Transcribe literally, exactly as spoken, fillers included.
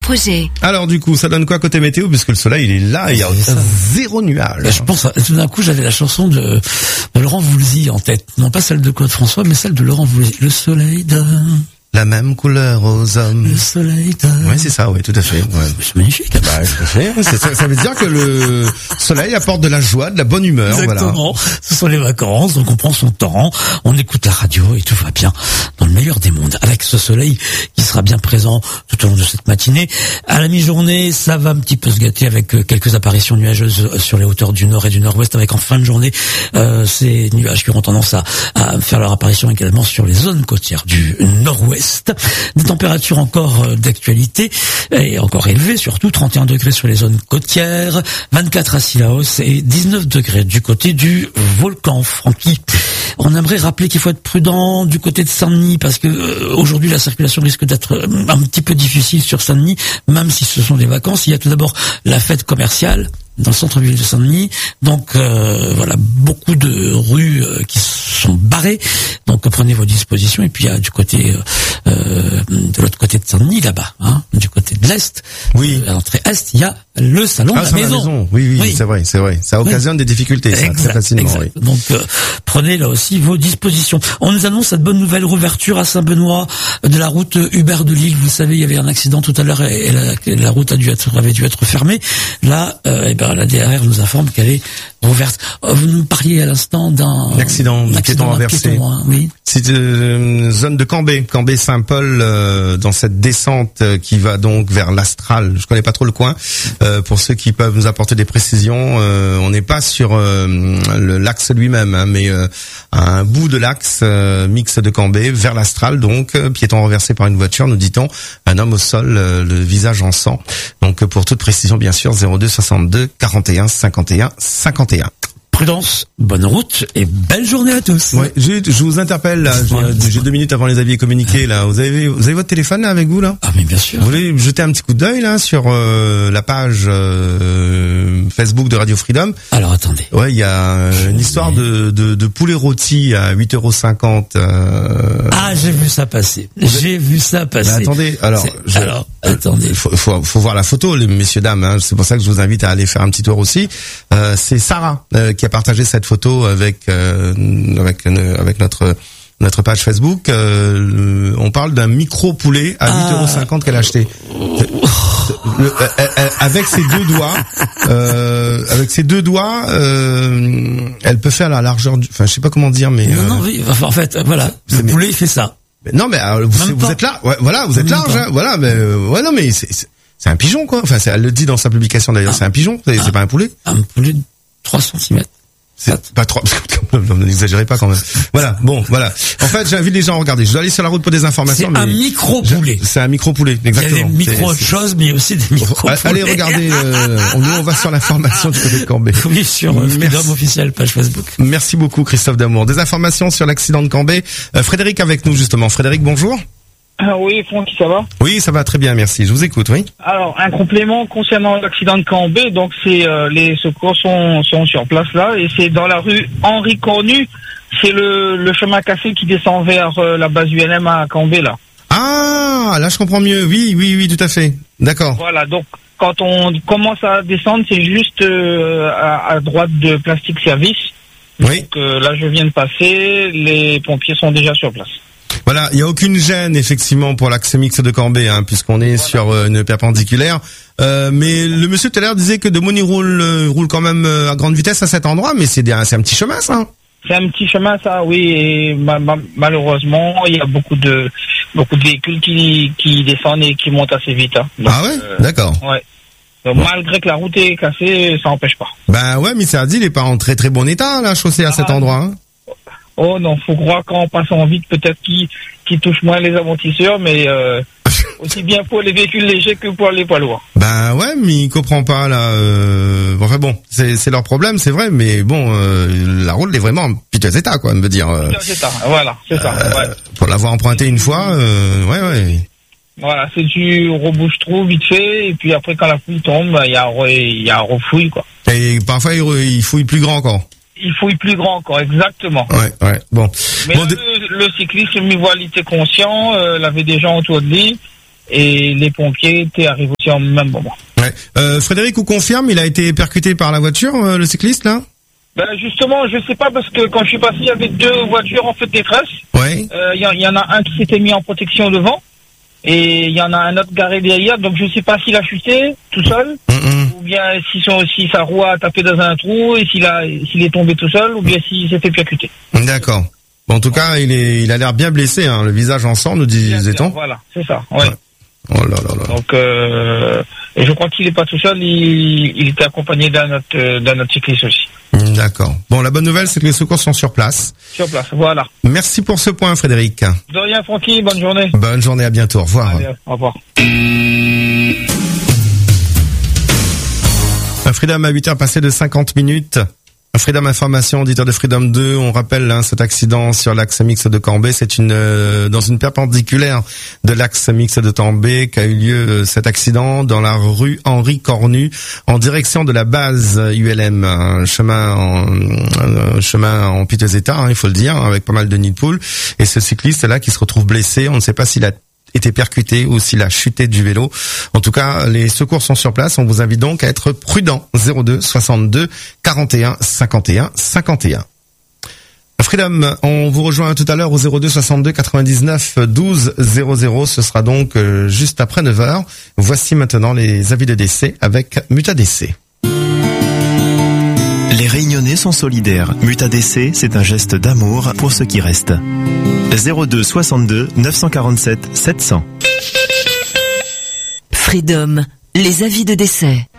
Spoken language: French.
projet. Alors du coup, ça donne quoi côté météo, puisque le soleil il est là, il y a zéro nuage. Là, je pense, tout d'un coup, j'avais la chanson de, de Laurent Voulzy en tête. Non pas celle de Claude François, mais celle de Laurent Voulzy. Le soleil donne la même couleur aux hommes. Le soleil donne. Oui, c'est ça, oui, tout à fait. Ouais. C'est magnifique. Bah, je sais, c'est, ça, ça veut dire que le soleil apporte de la joie, de la bonne humeur. Exactement. Voilà. Ce sont les vacances, donc on prend son temps, on écoute la radio et tout va bien dans le meilleur des mondes. Avec ce soleil qui sera bien présent tout au long de cette matinée. À la mi-journée, ça va un petit peu se gâter avec quelques apparitions nuageuses sur les hauteurs du nord et du nord-ouest, avec en fin de journée euh, ces nuages qui auront tendance à, à faire leur apparition également sur les zones côtières du nord-ouest. Des températures encore d'actualité et encore élevées, surtout trente et un degrés sur les zones côtières, vingt-quatre à Sillaos et dix-neuf degrés du côté du volcan Francky. On aimerait rappeler qu'il faut être prudent du côté de Saint-Denis parce que euh, aujourd'hui la circulation risque d'être un petit peu difficile sur Saint-Denis, même si ce sont des vacances. Il y a tout d'abord la fête commerciale dans le centre-ville de Saint-Denis, donc euh, voilà, beaucoup de rues euh, qui sont barrées, donc prenez vos dispositions. Et puis il y a du côté euh, de l'autre côté de Saint-Denis là-bas, hein, du côté de l'est, oui, à l'entrée est, il y a le salon ah, de la maison. la maison. Oui, oui, oui, c'est vrai, c'est vrai. Ça occasionne oui. des difficultés, ça, exact, très facilement. Exact. Oui. Donc euh, prenez là aussi vos dispositions. On nous annonce cette bonne nouvelle réouverture à Saint-Benoît de la route Hubert de Lille. Vous savez, il y avait un accident tout à l'heure et la, la route a dû être avait dû être fermée. Là, euh, eh ben la D R R nous informe qu'elle est rouverte. Vous nous parliez à l'instant d'un accident, d'un piéton renversé. Piéton, hein, oui. C'est une zone de Cambé, Cambé-Saint-Paul, euh, dans cette descente qui va donc vers l'Astral. Je connais pas trop le coin. Euh, pour ceux qui peuvent nous apporter des précisions, euh, on n'est pas sur euh, le l'axe lui-même, hein, mais euh, à un bout de l'axe euh, mix de Cambé vers l'Astral. Donc euh, piéton renversé par une voiture, nous dit-on, un homme au sol, euh, le visage en sang. Donc pour toute précision, bien sûr, zéro deux soixante-deux quarante et un cinquante et un cinquante et un. Prudence, bonne route et belle journée à tous. Ouais, j'ai, je vous interpelle là, j'ai, j'ai deux minutes avant les avis communiqués là. Vous avez, vous avez votre téléphone là avec vous là? Ah mais bien sûr. Vous voulez jeter un petit coup d'œil là sur euh, la page euh, Facebook de Radio Freedom? Alors attendez. Ouais, il y a une histoire de, de, de poulet rôti à huit euros cinquante. Euh... Ah, j'ai vu ça passer. J'ai vu ça passer. Bah, attendez, alors, je, alors attendez. Faut, faut, faut voir la photo, les messieurs dames. Hein, c'est pour ça que je vous invite à aller faire un petit tour aussi. Euh, c'est Sarah euh, qui a partagé cette photo avec euh, avec avec notre notre page Facebook. Euh, on parle d'un micro poulet à huit euros cinquante qu'elle a acheté. Le, elle, elle, avec ses deux doigts, euh, avec ses deux doigts, euh, elle peut faire la largeur du. Enfin, je sais pas comment dire, mais. Non, euh, non, oui. Enfin, en fait, voilà, le poulet il fait ça. Mais non, mais alors, vous, vous êtes là, ouais, voilà, vous êtes large, hein, voilà, mais euh, ouais, non, mais c'est, c'est c'est un pigeon quoi. Enfin, c'est, elle le dit dans sa publication d'ailleurs, ah. c'est un pigeon, c'est, ah. c'est pas un poulet. Un poulet de trois centimètres. C'est pas trop, n'exagérez pas quand même. Voilà, bon, voilà. En fait, j'invite les gens à regarder. Je dois aller sur la route pour des informations. C'est mais un micro poulet. C'est un micro poulet, exactement. Il y a des micro autre chose, mais aussi des micro poulets. Allez regarder. Euh, on, nous, on va sur l'information du côté de Cambé. Oui, sur euh, Freedom officiel page Facebook. Merci beaucoup, Christophe Damour. Des informations sur l'accident de Cambé. Euh, Frédéric avec nous justement. Frédéric, bonjour. Ah oui, Francky, ça va? Oui, ça va très bien, merci. Je vous écoute, oui. Alors, un complément concernant l'accident de Cambé. Donc, c'est euh, les secours sont sont sur place là, et c'est dans la rue Henri Cornu. C'est le le chemin cassé qui descend vers euh, la base U N M à Cambé là. Ah, là je comprends mieux. Oui, oui, oui, tout à fait. D'accord. Voilà. Donc, quand on commence à descendre, c'est juste euh, à, à droite de Plastique Service. Oui. Donc euh, là, je viens de passer. Les pompiers sont déjà sur place. Voilà, il n'y a aucune gêne effectivement pour l'axe mix de Cambé, hein, puisqu'on est voilà. sur euh, une perpendiculaire. Euh, mais le monsieur tout à l'heure disait que De Moni roule euh, roule quand même euh, à grande vitesse à cet endroit, mais c'est, des, c'est un petit chemin ça. Hein. C'est un petit chemin ça, oui. Et ma, ma, malheureusement, il y a beaucoup de beaucoup de véhicules qui qui descendent et qui montent assez vite. Hein. Donc, ah ouais, euh, d'accord. Ouais. Donc, bon. Malgré que la route est cassée, ça n'empêche pas. Ben ouais, mais ça a dit, il est pas en très très bon état la chaussée à ah, cet endroit. Hein. Oh non, faut croire qu'en passant vite, peut-être qu'il, qu'il touche moins les amortisseurs, mais euh, aussi bien pour les véhicules légers que pour les poids lourds. Ben ouais, mais il comprend pas là. Euh... Enfin bon, c'est, c'est leur problème, c'est vrai, mais bon, euh, la route est vraiment en piteux état, quoi, on veut dire. Euh, piteux état, voilà, c'est ça. Euh, ouais. Pour l'avoir emprunté une fois, euh, ouais, ouais. Voilà, c'est du rebouche-trou vite fait, et puis après quand la pluie tombe, il y a il y a un refouille, quoi. Et parfois il fouille plus grand encore. Il fouille plus grand encore, exactement. Ouais, ouais, bon. Mais bon, le, de... le cycliste, il voit, il était conscient, euh, il avait des gens autour de lui, et les pompiers étaient arrivés aussi en même moment. Ouais. Euh, Frédéric vous confirme, il a été percuté par la voiture, euh, le cycliste là? Ben justement, je sais pas parce que quand je suis passé, il y avait deux voitures en feu de détresse. Ouais. Euh, Il y, y en a un qui s'était mis en protection devant et il y en a un autre garé derrière. Donc je sais pas s'il a chuté tout seul Mm-mm. ou bien si, son, si sa roue a tapé dans un trou et s'il a s'il est tombé tout seul ou bien s'il s'est fait percuter. D'accord. Bon, en tout cas, il est, il a l'air bien blessé, hein, le visage en sang, nous disait-on. Voilà, c'est ça. Ouais. Ouais. Oh là là là. Donc, euh, et je crois qu'il n'est pas tout seul, il, il était accompagné d'un autre, euh, d'un autre cycliste aussi. D'accord. Bon, la bonne nouvelle, c'est que les secours sont sur place. Sur place, voilà. Merci pour ce point, Frédéric. De rien, Francky, bonne journée. Bonne journée, à bientôt. Au revoir. Allez, au revoir. Freedom à huit heures passées de cinquante minutes. Freedom Information, auditeur de Freedom deux, on rappelle hein, cet accident sur l'axe mixte de Cambé, c'est une euh, dans une perpendiculaire de l'axe mixte de Cambé qu'a eu lieu euh, cet accident dans la rue Henri Cornu en direction de la base U L M, un chemin en un chemin en piteux état, hein, il faut le dire, avec pas mal de nids de poules, et ce cycliste là qui se retrouve blessé, on ne sait pas s'il a été percuté ou s'il a chuté du vélo. En tout cas, les secours sont sur place. On vous invite donc à être prudent. zéro deux soixante-deux quarante et un cinquante et un cinquante et un. Freedom, on vous rejoint tout à l'heure au zéro deux soixante-deux quatre-vingt-dix-neuf douze zéro zéro. Ce sera donc euh, juste après neuf heures. Voici maintenant les avis de décès avec Mutadc. Les Réunionnais sont solidaires. Mutadc, c'est un geste d'amour pour ceux qui restent. zéro deux soixante-deux neuf cent quarante-sept sept cents. Freedom, les avis de décès.